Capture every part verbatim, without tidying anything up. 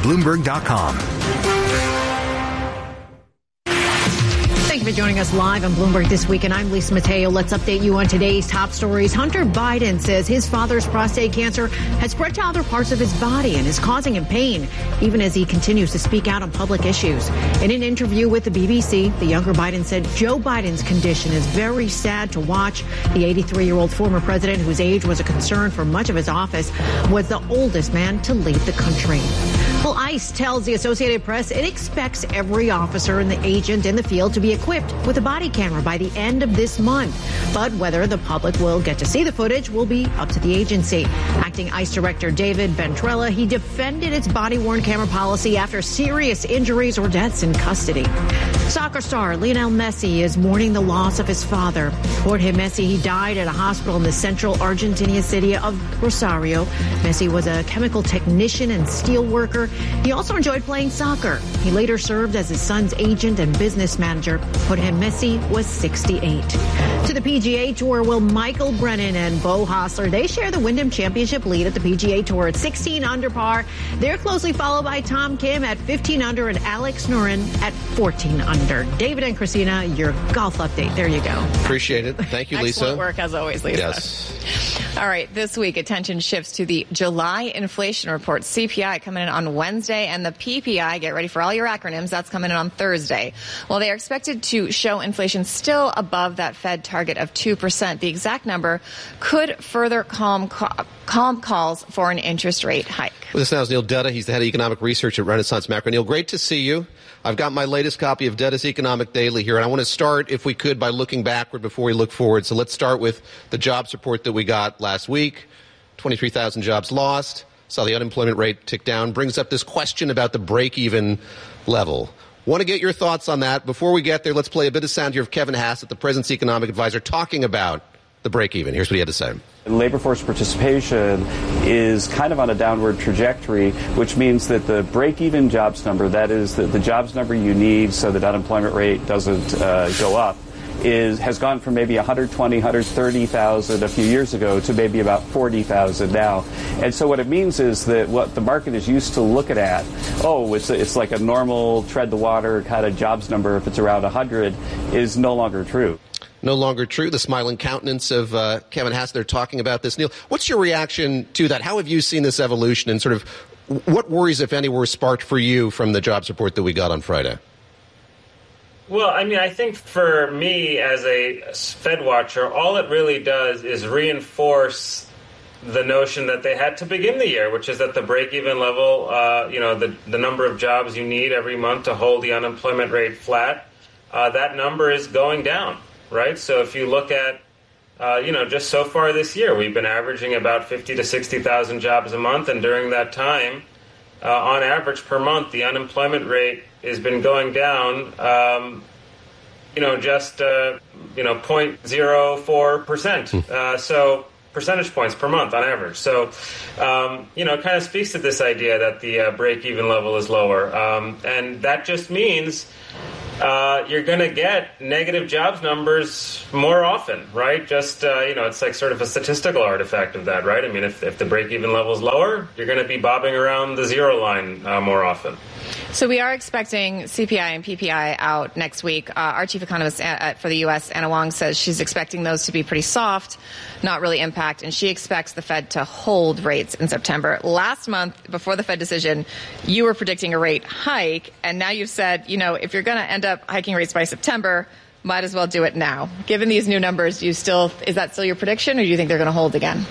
Bloomberg dot com. Thank you for joining us live on Bloomberg This Week, and I'm Lisa Mateo. Let's update you on today's top stories. Hunter Biden says his father's prostate cancer has spread to other parts of his body and is causing him pain, even as he continues to speak out on public issues. In an interview with the B B C, the younger Biden said Joe Biden's condition is very sad to watch. The eighty-three-year-old former president, whose age was a concern for much of his office, was the oldest man to lead the country. Well, ICE tells the Associated Press it expects every officer and the agent in the field to be equipped with a body camera by the end of this month. But whether the public will get to see the footage will be up to the agency. Acting ICE Director David Ventrella, he defended its body-worn camera policy after serious injuries or deaths in custody. Soccer star Lionel Messi is mourning the loss of his father. Jorge Messi, he died at a hospital in the central Argentina city of Rosario. Messi was a chemical technician and steel worker. He also enjoyed playing soccer. He later served as his son's agent and business manager. Jorge Messi was sixty-eight. To the P G A Tour, will Michael Brennan and Beau Hossler, they share the Wyndham Championship lead at the P G A Tour at sixteen under par. They're closely followed by Tom Kim at fifteen under and Alex Noren at fourteen under. David and Christina, your golf update. There you go. Appreciate it. Thank you, Lisa. Excellent work, as always, Lisa. Yes. All right, this week, attention shifts to the July inflation report. C P I coming in on Wednesday, and the P P I, get ready for all your acronyms, that's coming in on Thursday. Well, they are expected to show inflation still above that Fed target of two percent. The exact number could further calm, calm calls for an interest rate hike. With us now is Neil Dutta. He's the head of economic research at Renaissance Macro. Neil, great to see you. I've got my latest copy of Dutta's Economic Daily here, and I want to start, if we could, by looking backward before we look forward. So let's start with the jobs report that we got last week. twenty-three thousand jobs lost. Saw the unemployment rate tick down. Brings up this question about the break-even level. Want to get your thoughts on that. Before we get there, let's play a bit of sound here of Kevin Hassett, the president's economic advisor, talking about the break-even. Here's what he had to say. Labor force participation is kind of on a downward trajectory, which means that the break-even jobs number, that is the, the jobs number you need so that unemployment rate doesn't uh, go up, is has gone from maybe one hundred twenty, one hundred thirty thousand a few years ago to maybe about forty thousand now. And so what it means is that what the market is used to looking at, oh, it's it's like a normal tread the water kind of jobs number if it's around one hundred, is no longer true. No longer true. The smiling countenance of uh, Kevin Hassett, they're talking about this. Neil, what's your reaction to that? How have you seen this evolution, and sort of what worries, if any, were sparked for you from the jobs report that we got on Friday? Well, I mean, I think for me as a Fed watcher, all it really does is reinforce the notion that they had to begin the year, which is that the break-even level, uh, you know, the, the number of jobs you need every month to hold the unemployment rate flat, uh, that number is going down, right? So if you look at, uh, you know, just so far this year, we've been averaging about fifty to sixty thousand jobs a month, and during that time, uh, on average per month, the unemployment rate has been going down, um, you know, just, uh, you know, zero point zero four percent. Uh, so percentage points per month on average. So, um, you know, it kind of speaks to this idea that the uh, break-even level is lower. Um, and that just means uh, you're going to get negative jobs numbers more often, right? Just, uh, you know, it's like sort of a statistical artifact of that, right? I mean, if, if the break-even level is lower, you're going to be bobbing around the zero line uh, more often. So we are expecting C P I and P P I out next week. Uh, our chief economist uh, for the U S, Anna Wong, says she's expecting those to be pretty soft, not really impact, and she expects the Fed to hold rates in September. Last month, before the Fed decision, you were predicting a rate hike, and now you've said, you know, if you're going to end up hiking rates by September, might as well do it now. Given these new numbers, do you still is that still your prediction, or do you think they're going to hold again?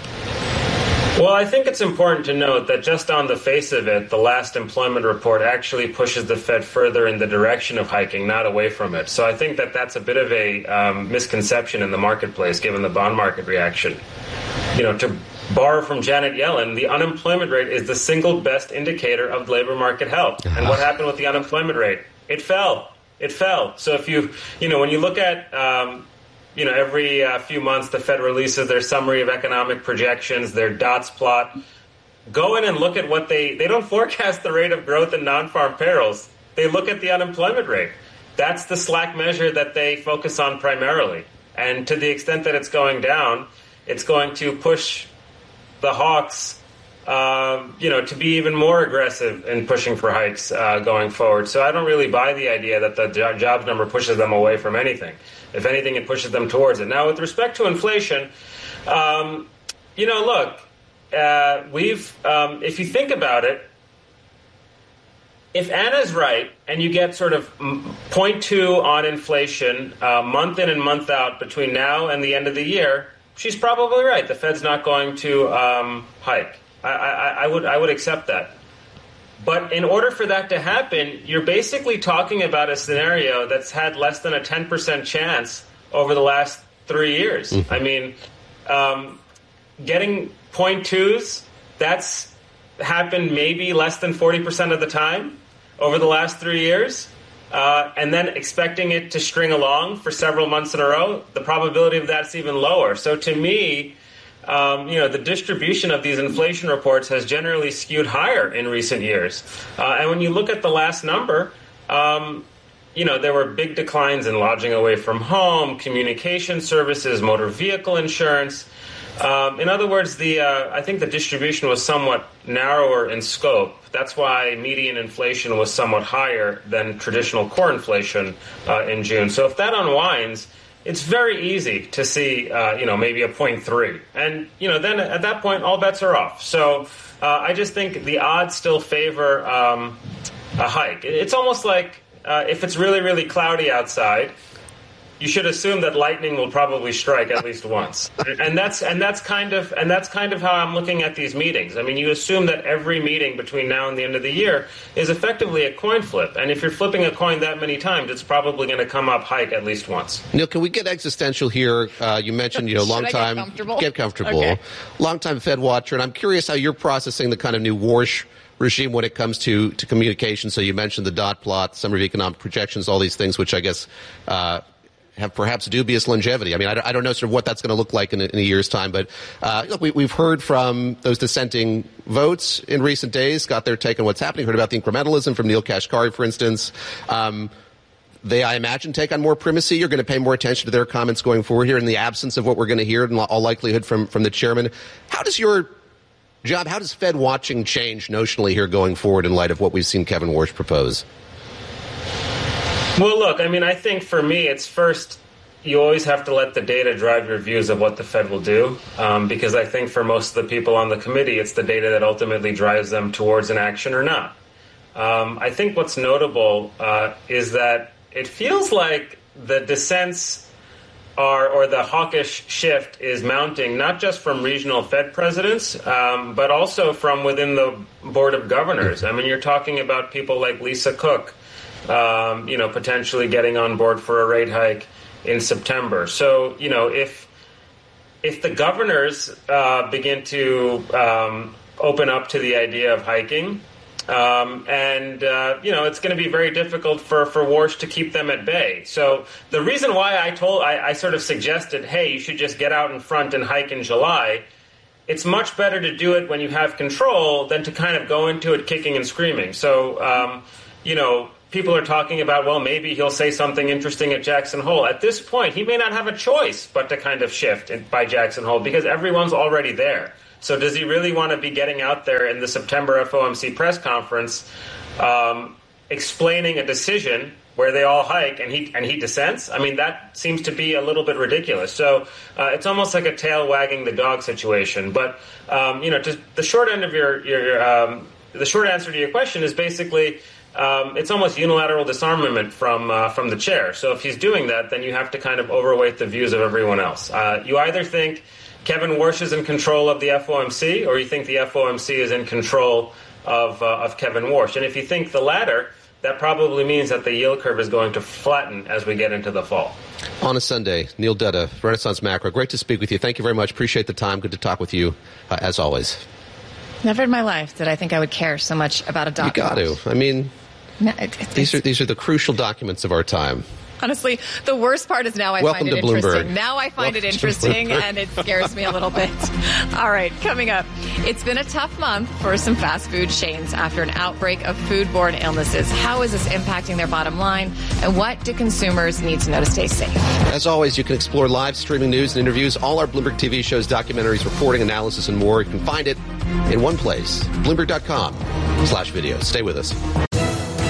Well, I think it's important to note that just on the face of it, the last employment report actually pushes the Fed further in the direction of hiking, not away from it. So I think that that's a bit of a um, misconception in the marketplace, given the bond market reaction. You know, to borrow from Janet Yellen, the unemployment rate is the single best indicator of labor market health. And what happened with the unemployment rate? It fell. It fell. So if you, you know, when you look at um, You know, every uh, few months the Fed releases their summary of economic projections, their dots plot. Go in and look at what they, they don't forecast the rate of growth in non-farm payrolls. They look at the unemployment rate. That's the slack measure that they focus on primarily. And to the extent that it's going down, it's going to push the hawks uh, you know, to be even more aggressive in pushing for hikes uh, going forward. So I don't really buy the idea that the jo- jobs number pushes them away from anything. If anything, it pushes them towards it. Now, with respect to inflation, um, you know, look, uh, we've, um, if you think about it, if Anna's right and you get sort of zero point two on inflation uh, month in and month out between now and the end of the year, she's probably right. The Fed's not going to um, hike. I, I, I would I would accept that. But in order for that to happen, you're basically talking about a scenario that's had less than a ten percent chance over the last three years. Mm-hmm. I mean, um, getting zero point twos, that's happened maybe less than forty percent of the time over the last three years. Uh, and then expecting it to string along for several months in a row, the probability of that's even lower. So to me, um, you know, the distribution of these inflation reports has generally skewed higher in recent years. Uh, and when you look at the last number, um, you know, there were big declines in lodging away from home, communication services, motor vehicle insurance. Um, in other words, the uh, I think the distribution was somewhat narrower in scope. That's why median inflation was somewhat higher than traditional core inflation uh, in June. So if that unwinds, it's very easy to see, uh, you know, maybe a zero point three. And, you know, then at that point, all bets are off. So uh, I just think the odds still favor um, a hike. It's almost like uh, if it's really, really cloudy outside, you should assume that lightning will probably strike at least once, and that's and that's kind of and that's kind of how I'm looking at these meetings. I mean, you assume that every meeting between now and the end of the year is effectively a coin flip, and if you're flipping a coin that many times, it's probably going to come up hike at least once. Neil, can we get existential here? Uh, you mentioned, you know, long time get comfortable. Get comfortable, Okay. long time Fed watcher, and I'm curious how you're processing the kind of new Warsh regime when it comes to to communication. So you mentioned the dot plot, summary of economic projections, all these things, which I guess. Uh, have perhaps dubious longevity. I mean, I, I don't know sort of what that's going to look like in a, in a year's time, but uh, look, we, we've heard from those dissenting votes in recent days, got their take on what's happening, heard about the incrementalism from Neil Kashkari, for instance. Um, they, I imagine, take on more primacy. You're going to pay more attention to their comments going forward here in the absence of what we're going to hear in all likelihood from, from the chairman. How does your job, how does Fed watching change notionally here going forward in light of what we've seen Kevin Warsh propose? Well, look, I mean, I think for me, it's first, you always have to let the data drive your views of what the Fed will do, um, because I think for most of the people on the committee, it's the data that ultimately drives them towards an action or not. Um, I think what's notable uh, is that it feels like the dissents are, or the hawkish shift is mounting, not just from regional Fed presidents, um, but also from within the Board of Governors. I mean, you're talking about people like Lisa Cook, Um, you know, potentially getting on board for a rate hike in September. So, you know, if if the governors uh, begin to um, open up to the idea of hiking, um, and, uh, you know, it's going to be very difficult for, for Warsh to keep them at bay. So the reason why I told, I, I sort of suggested, hey, you should just get out in front and hike in July, it's much better to do it when you have control than to kind of go into it kicking and screaming. So, um, you know, people are talking about, well, maybe he'll say something interesting at Jackson Hole. At this point, he may not have a choice but to kind of shift by Jackson Hole because everyone's already there. So does he really want to be getting out there in the September F O M C press conference um, explaining a decision where they all hike and he and he dissents? I mean, that seems to be a little bit ridiculous. So uh, it's almost like a tail wagging the dog situation. But, um, you know, just the short end of your, your, your um, the short answer to your question is basically, Um, it's almost unilateral disarmament from uh, from the chair. So if he's doing that, then you have to kind of overweight the views of everyone else. Uh, you either think Kevin Warsh is in control of the F O M C, or you think the F O M C is in control of uh, of Kevin Warsh. And if you think the latter, that probably means that the yield curve is going to flatten as we get into the fall. On a Sunday, Neil Dutta, Renaissance Macro. Great to speak with you. Thank you very much. Appreciate the time. Good to talk with you, uh, as always. Never in my life did I think I would care so much about a document. You got to. I mean... No, it, it, these are these are the crucial documents of our time. Honestly, the worst part is now I Welcome find it to interesting. Bloomberg. Now I find Welcome it interesting, and it scares me a little bit. All right, coming up, it's been a tough month for some fast food chains after an outbreak of foodborne illnesses. How is this impacting their bottom line, and what do consumers need to know to stay safe? As always, you can explore live streaming news and interviews, all our Bloomberg T V shows, documentaries, reporting, analysis, and more. You can find it in one place. Bloomberg dot com slash video. Stay with us.